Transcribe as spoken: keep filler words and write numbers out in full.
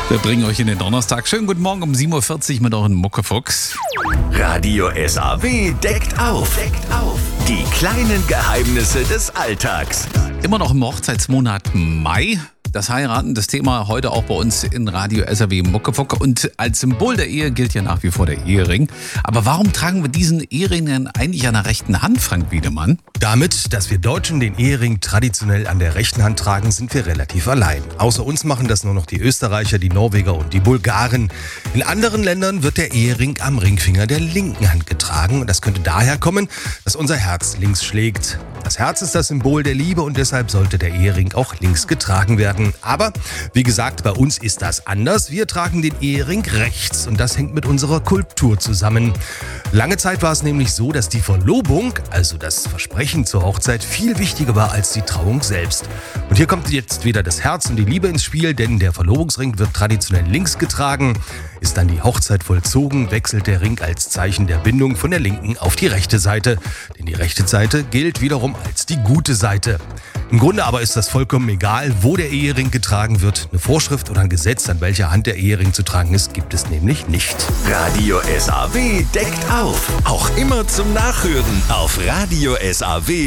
Wir bringen euch in den Donnerstag. Schönen guten Morgen um sieben Uhr vierzig mit euren Muckefuchs. Radio S A W deckt auf. Deckt auf. Die kleinen Geheimnisse des Alltags. Immer noch im Hochzeitsmonat Mai. Das Heiraten, das Thema heute auch bei uns in Radio S A W Muckefuck. Und als Symbol der Ehe gilt ja nach wie vor der Ehering. Aber warum tragen wir diesen Ehering denn eigentlich an der rechten Hand, Frank Wiedemann? Damit, dass wir Deutschen den Ehering traditionell an der rechten Hand tragen, sind wir relativ allein. Außer uns machen das nur noch die Österreicher, die Norweger und die Bulgaren. In anderen Ländern wird der Ehering am Ringfinger der linken Hand getragen. Und das könnte daher kommen, dass unser Herz links schlägt. Das Herz ist das Symbol der Liebe und deshalb sollte der Ehering auch links getragen werden. Aber, wie gesagt, bei uns ist das anders. Wir tragen den Ehering rechts und das hängt mit unserer Kultur zusammen. Lange Zeit war es nämlich so, dass die Verlobung, also das Versprechen zur Hochzeit, viel wichtiger war als die Trauung selbst. Und hier kommt jetzt wieder das Herz und die Liebe ins Spiel, denn der Verlobungsring wird traditionell links getragen. Ist dann die Hochzeit vollzogen, wechselt der Ring als Zeichen der Bindung von der linken auf die rechte Seite. Denn die rechte Seite gilt wiederum als die gute Seite. Im Grunde aber ist das vollkommen egal, wo der Ehering getragen wird. Eine Vorschrift oder ein Gesetz, an welcher Hand der Ehering zu tragen ist, gibt es nämlich nicht. Radio S A W deckt auf. Auch immer zum Nachhören auf radio S A W